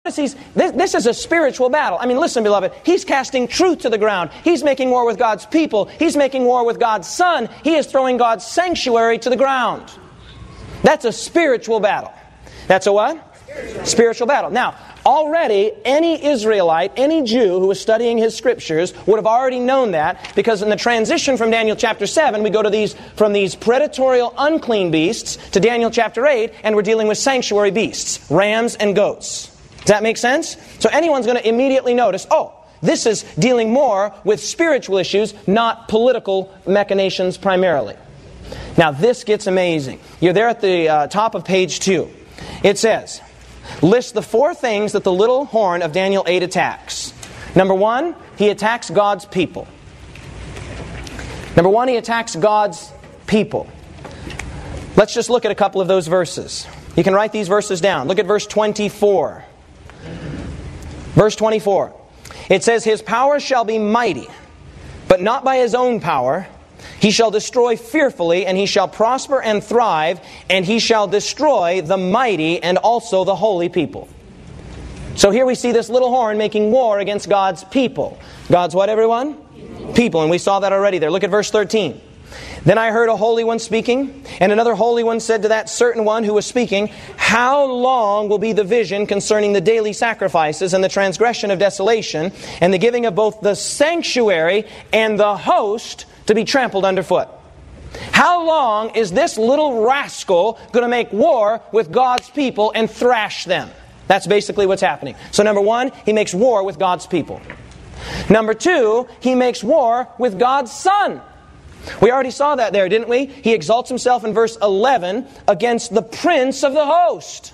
This is a spiritual battle. I mean, listen, beloved. He's casting truth to the ground. He's making war with God's people. He's making war with God's Son. He is throwing God's sanctuary to the ground. That's a spiritual battle. That's a what? Spiritual battle. Now, already, any Israelite, any Jew who was studying his scriptures would have already known that, because in the transition from Daniel chapter 7, we go to from these predatorial unclean beasts to Daniel chapter 8, and we're dealing with sanctuary beasts, rams and goats. Does that make sense? So anyone's going to immediately notice, this is dealing more with spiritual issues, not political machinations primarily. Now this gets amazing. You're there at the top of page 2. It says, list the 4 things that the little horn of Daniel 8 attacks. Number 1, he attacks God's people. Number 1, he attacks God's people. Let's just look at a couple of those verses. You can write these verses down. Look at verse 24. Verse 24. It says, his power shall be mighty, but not by his own power. He shall destroy fearfully, and he shall prosper and thrive, and he shall destroy the mighty and also the holy people. So here we see this little horn making war against God's people. God's what, everyone? People. And we saw that already there. Look at verse 13. Then I heard a holy one speaking, and another holy one said to that certain one who was speaking, how long will be the vision concerning the daily sacrifices and the transgression of desolation, and the giving of both the sanctuary and the host to be trampled underfoot? How long is this little rascal going to make war with God's people and thrash them? That's basically what's happening. So number 1, he makes war with God's people. Number 2, he makes war with God's Son. We already saw that there, didn't we? He exalts himself in verse 11 against the prince of the host.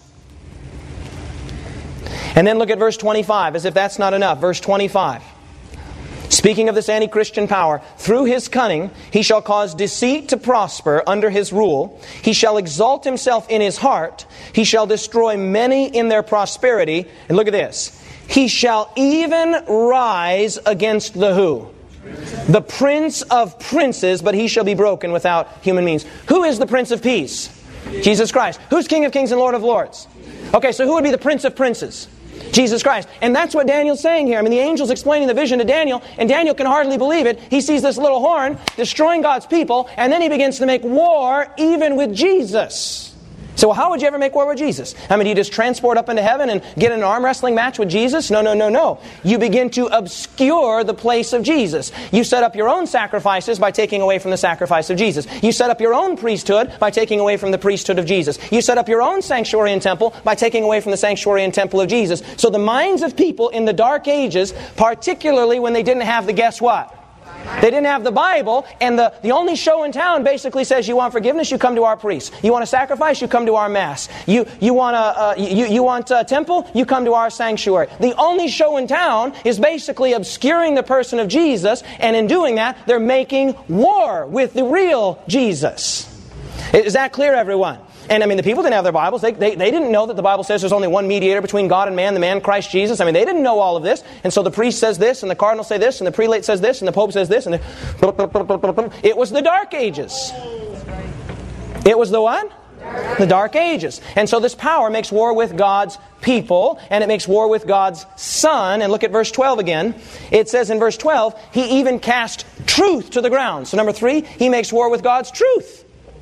And then look at verse 25, as if that's not enough. Verse 25. Speaking of this anti-Christian power, through his cunning he shall cause deceit to prosper under his rule. He shall exalt himself in his heart. He shall destroy many in their prosperity. And look at this. He shall even rise against the who? The Prince of Princes, but he shall be broken without human means. Who is the Prince of Peace? Jesus Christ. Who's King of Kings and Lord of Lords? Okay, so who would be the Prince of Princes? Jesus Christ. And that's what Daniel's saying here. I mean, the angel's explaining the vision to Daniel, and Daniel can hardly believe it. He sees this little horn destroying God's people, and then he begins to make war even with Jesus. So how would you ever make war with Jesus? I mean, do you just transport up into heaven and get in an arm wrestling match with Jesus? No. You begin to obscure the place of Jesus. You set up your own sacrifices by taking away from the sacrifice of Jesus. You set up your own priesthood by taking away from the priesthood of Jesus. You set up your own sanctuary and temple by taking away from the sanctuary and temple of Jesus. So the minds of people in the Dark Ages, particularly when they didn't have the guess what? They didn't have the Bible, and the only show in town basically says, you want forgiveness, you come to our priest. You want a sacrifice, you come to our mass. You want a temple, you come to our sanctuary. The only show in town is basically obscuring the person of Jesus, and in doing that, they're making war with the real Jesus. Is that clear, everyone? And I mean, the people didn't have their Bibles. They didn't know that the Bible says there's only one mediator between God and man, the man Christ Jesus. I mean, they didn't know all of this. And so the priest says this, and the cardinal say this, and the prelate says this, and the pope says this, and it was the Dark Ages. It was the what? The Dark Ages. And so this power makes war with God's people, and it makes war with God's Son. And look at verse 12 again. It says in verse 12, he even cast truth to the ground. So number 3, he makes war with God's truth.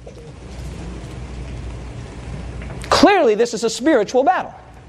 Clearly, this is a spiritual battle.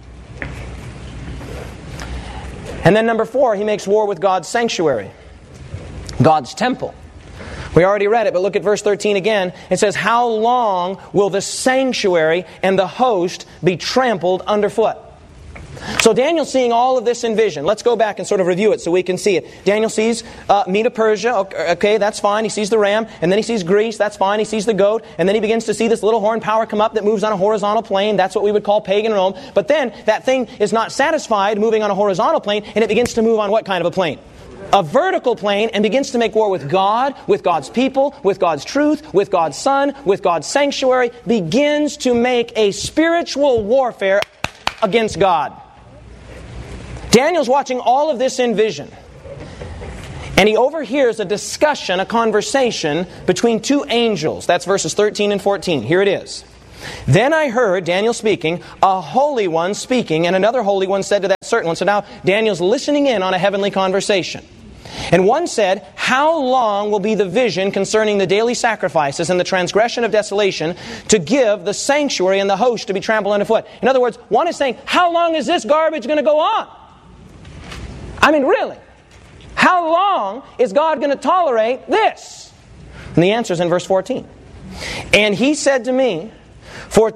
And then number 4, he makes war with God's sanctuary, God's temple. We already read it, but look at verse 13 again. It says, how long will the sanctuary and the host be trampled underfoot? So Daniel's seeing all of this in vision. Let's go back and sort of review it so we can see it. Daniel sees Medo-Persia. Okay, that's fine. He sees the ram. And then he sees Greece. That's fine. He sees the goat. And then he begins to see this little horn power come up that moves on a horizontal plane. That's what we would call pagan Rome. But then that thing is not satisfied moving on a horizontal plane, and it begins to move on what kind of a plane? A vertical plane, and begins to make war with God, with God's people, with God's truth, with God's Son, with God's sanctuary. Begins to make a spiritual warfare against God. Daniel's watching all of this in vision. And he overhears a discussion, a conversation between 2 angels. That's verses 13 and 14. Here it is. Then I heard, Daniel speaking, a holy one speaking, and another holy one said to that certain one. So now Daniel's listening in on a heavenly conversation. And one said, how long will be the vision concerning the daily sacrifices and the transgression of desolation to give the sanctuary and the host to be trampled underfoot? In other words, one is saying, how long is this garbage going to go on? I mean, really? How long is God going to tolerate this? And the answer is in verse 14. And he said to me, for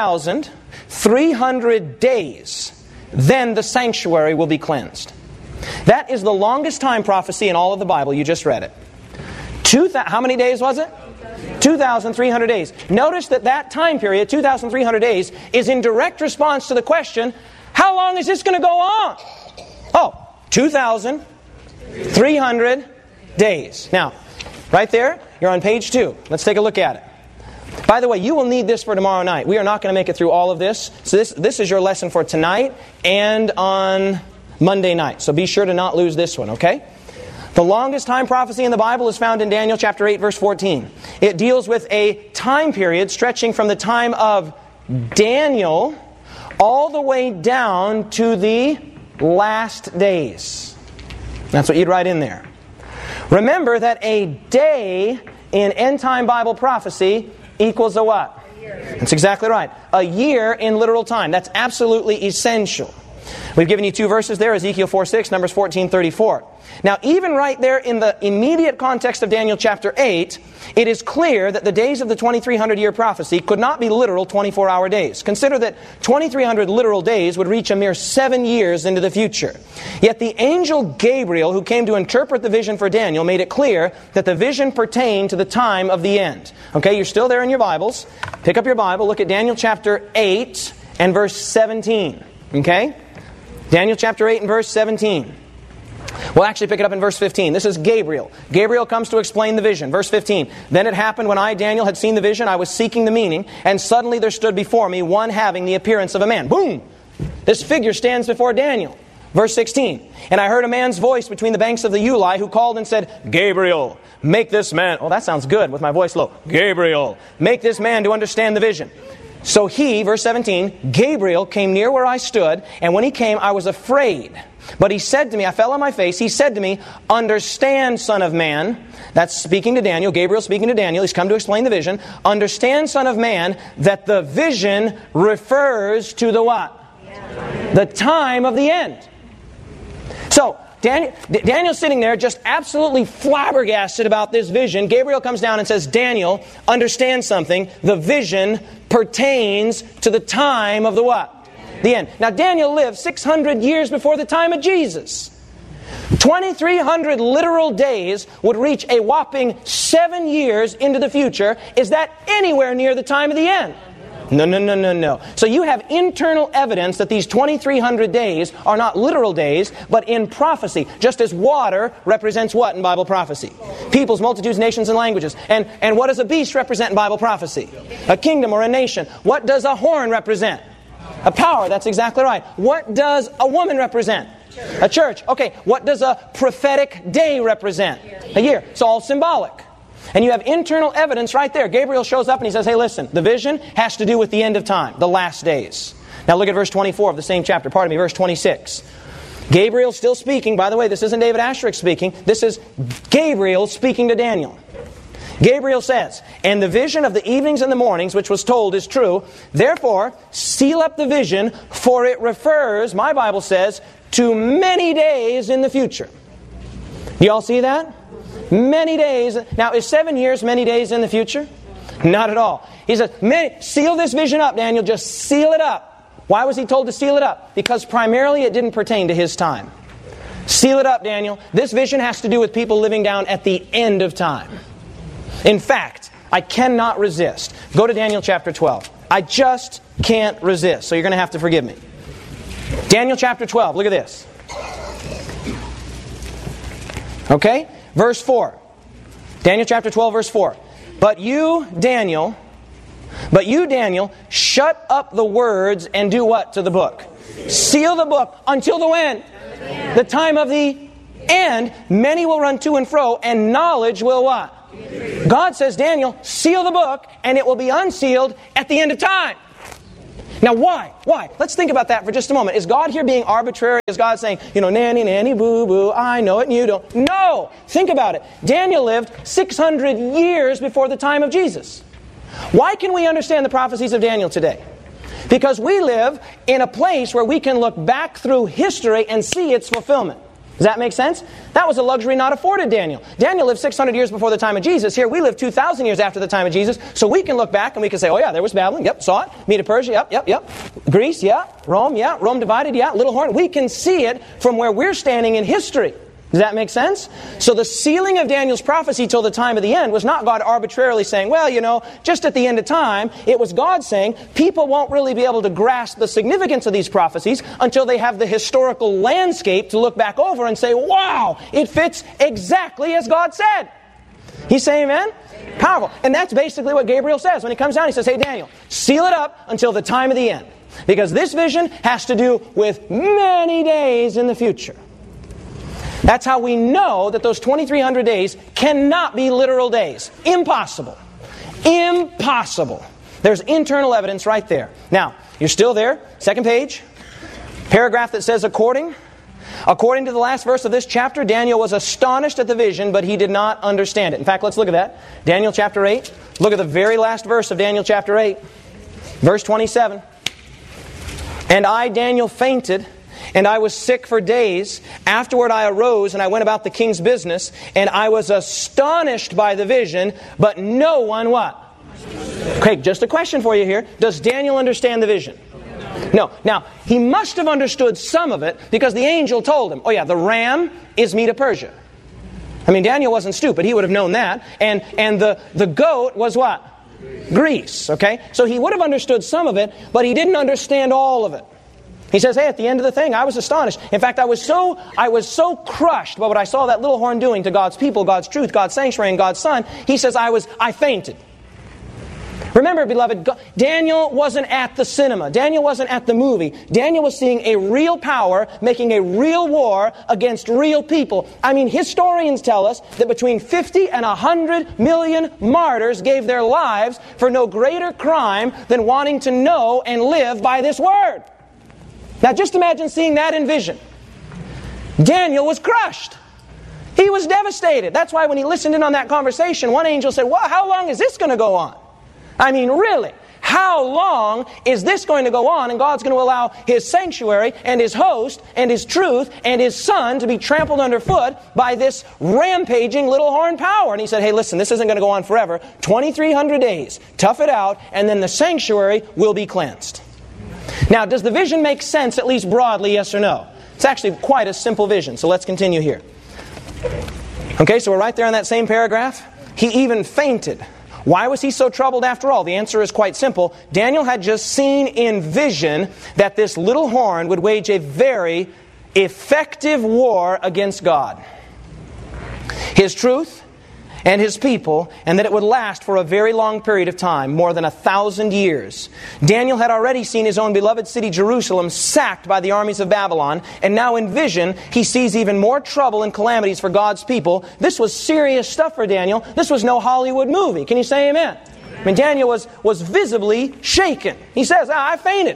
2,300 days, then the sanctuary will be cleansed. That is the longest time prophecy in all of the Bible. You just read it. How many days was it? 2,300 days. Notice that time period, 2,300 days, is in direct response to the question, how long is this going to go on? Oh, 2,300 days. Now, right there, you're on page 2. Let's take a look at it. By the way, you will need this for tomorrow night. We are not going to make it through all of this. So this is your lesson for tonight and on Monday night. So be sure to not lose this one, okay? The longest time prophecy in the Bible is found in Daniel chapter 8, verse 14. It deals with a time period stretching from the time of Daniel all the way down to the last days. That's what you'd write in there. Remember that a day in end-time Bible prophecy equals a what? That's exactly right. A year in literal time. That's absolutely essential. We've given you 2 verses there, Ezekiel 4:6, Numbers 14:34. Now, even right there in the immediate context of Daniel chapter 8, it is clear that the days of the 2,300-year prophecy could not be literal 24-hour days. Consider that 2,300 literal days would reach a mere 7 years into the future. Yet the angel Gabriel, who came to interpret the vision for Daniel, made it clear that the vision pertained to the time of the end. Okay, you're still there in your Bibles. Pick up your Bible, look at Daniel chapter 8 and verse 17. Okay? Daniel chapter 8 and verse 17. We'll actually pick it up in verse 15. This is Gabriel. Gabriel comes to explain the vision. Verse 15. Then it happened when I, Daniel, had seen the vision, I was seeking the meaning, and suddenly there stood before me one having the appearance of a man. Boom! This figure stands before Daniel. Verse 16. And I heard a man's voice between the banks of the Ulai who called and said, Gabriel, make this man... Oh, that sounds good with my voice low. Gabriel, make this man to understand the vision. So he, verse 17, Gabriel came near where I stood, and when he came, I was afraid. But he said to me, I fell on my face, he said to me, understand, son of man. That's speaking to Daniel, Gabriel speaking to Daniel, he's come to explain the vision. Understand, son of man, that the vision refers to the what? The time of the end. So, Daniel's sitting there just absolutely flabbergasted about this vision. Gabriel comes down and says, Daniel, understand something. The vision pertains to the time of the what? The end. Now, Daniel lived 600 years before the time of Jesus. 2,300 literal days would reach a whopping 7 years into the future. Is that anywhere near the time of the end? No. So you have internal evidence that these 2,300 days are not literal days, but in prophecy. Just as water represents what in Bible prophecy? Peoples, multitudes, nations, and languages. And what does a beast represent in Bible prophecy? A kingdom or a nation. What does a horn represent? A power, that's exactly right. What does a woman represent? A church. Okay, what does a prophetic day represent? A year. It's all symbolic. And you have internal evidence right there. Gabriel shows up and he says, hey, listen, the vision has to do with the end of time, the last days. Now look at verse 24 of the same chapter. Verse 26. Gabriel still speaking. By the way, this isn't David Asterisk speaking. This is Gabriel speaking to Daniel. Gabriel says, and the vision of the evenings and the mornings, which was told, is true. Therefore, seal up the vision, for it refers, my Bible says, to many days in the future. Do you all see that? Many days. Now, is 7 years many days in the future? Not at all. He says, seal this vision up, Daniel. Just seal it up. Why was he told to seal it up? Because primarily it didn't pertain to his time. Seal it up, Daniel. This vision has to do with people living down at the end of time. In fact, I cannot resist. Go to Daniel chapter 12. I just can't resist. So you're going to have to forgive me. Daniel chapter 12. Look at this. Okay? Verse 4. Daniel chapter 12, verse 4. But you, Daniel, shut up the words and do what to the book? Seal the book until the when? The time of the end. Many will run to and fro, and knowledge will what? God says, Daniel, seal the book, and it will be unsealed at the end of time. Now, why? Why? Let's think about that for just a moment. Is God here being arbitrary? Is God saying, nanny, nanny, boo-boo, I know it and you don't? No! Think about it. Daniel lived 600 years before the time of Jesus. Why can we understand the prophecies of Daniel today? Because we live in a place where we can look back through history and see its fulfillment. Does that make sense? That was a luxury not afforded Daniel. Daniel lived 600 years before the time of Jesus. Here we live 2,000 years after the time of Jesus. So we can look back and we can say, oh yeah, there was Babylon. Yep, saw it. Medo-Persia. Yep. Greece. Yeah. Rome. Yeah. Rome divided. Yeah. Little horn. We can see it from where we're standing in history. Does that make sense? So the sealing of Daniel's prophecy till the time of the end was not God arbitrarily saying, well, just at the end of time. It was God saying people won't really be able to grasp the significance of these prophecies until they have the historical landscape to look back over and say, wow, it fits exactly as God said. He's saying amen? Powerful. And that's basically what Gabriel says. When he comes down, he says, hey, Daniel, seal it up until the time of the end. Because this vision has to do with many days in the future. That's how we know that those 2,300 days cannot be literal days. Impossible. Impossible. There's internal evidence right there. Now, you're still there. Second page. Paragraph that says, according to the last verse of this chapter, Daniel was astonished at the vision, but he did not understand it. In fact, let's look at that. Daniel chapter 8. Look at the very last verse of Daniel chapter 8. Verse 27. And I, Daniel, fainted, and I was sick for days. Afterward I arose, and I went about the king's business, and I was astonished by the vision, but no one what? Okay, just a question for you here. Does Daniel understand the vision? No. Now, he must have understood some of it, because the angel told him, oh yeah, the ram is Medo-Persia. I mean, Daniel wasn't stupid. He would have known that. And the goat was what? Greece. Okay? So he would have understood some of it, but he didn't understand all of it. He says, hey, at the end of the thing, I was astonished. In fact, I was so crushed by what I saw that little horn doing to God's people, God's truth, God's sanctuary, and God's Son. He says, I fainted. Remember, beloved, Daniel wasn't at the cinema. Daniel wasn't at the movie. Daniel was seeing a real power making a real war against real people. I mean, historians tell us that between 50 and 100 million martyrs gave their lives for no greater crime than wanting to know and live by this word. Now just imagine seeing that in vision. Daniel was crushed. He was devastated. That's why when he listened in on that conversation, one angel said, well, how long is this going to go on? I mean, really, how long is this going to go on? And God's going to allow His sanctuary and His host and His truth and His Son to be trampled underfoot by this rampaging little horn power. And he said, hey, listen, this isn't going to go on forever. 2,300 days. Tough it out, and then the sanctuary will be cleansed. Now, does the vision make sense, at least broadly, yes or no? It's actually quite a simple vision, so let's continue here. Okay, so we're right there in that same paragraph. He even fainted. Why was he so troubled after all? The answer is quite simple. Daniel had just seen in vision that this little horn would wage a very effective war against God, His truth, and His people, and that it would last for a very long period of time, more than 1,000 years. Daniel had already seen his own beloved city, Jerusalem, sacked by the armies of Babylon, and now in vision, he sees even more trouble and calamities for God's people. This was serious stuff for Daniel. This was no Hollywood movie. Can you say amen? I mean, Daniel was visibly shaken. He says, I fainted.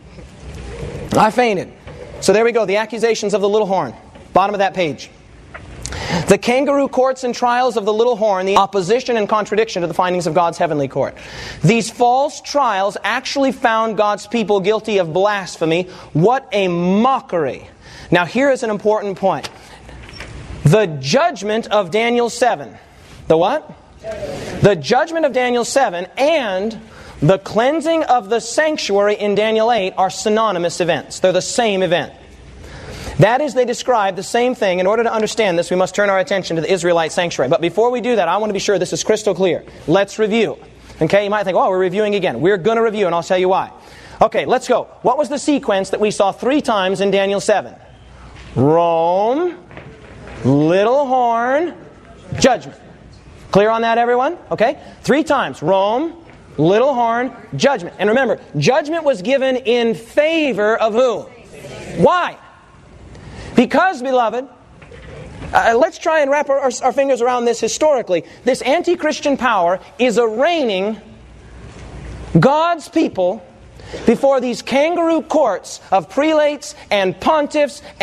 I fainted. So there we go, the accusations of the little horn. Bottom of that page. The kangaroo courts and trials of the little horn, the opposition and contradiction to the findings of God's heavenly court. These false trials actually found God's people guilty of blasphemy. What a mockery. Now here is an important point. The judgment of Daniel 7. The what? The judgment of Daniel 7 and the cleansing of the sanctuary in Daniel 8 are synonymous events. They're the same event. That is, they describe the same thing. In order to understand this, we must turn our attention to the Israelite sanctuary. But before we do that, I want to be sure this is crystal clear. Let's review. Okay, you might think, oh, we're reviewing again. We're going to review, and I'll tell you why. Okay, let's go. What was the sequence that we saw 3 times in Daniel 7? Rome, little horn, judgment. Clear on that, everyone? Okay? 3 times. Rome, little horn, judgment. And remember, judgment was given in favor of who? Why? Because, beloved, Let's try and wrap our fingers around this historically. This anti-Christian power is arraigning God's people before these kangaroo courts of prelates and pontiffs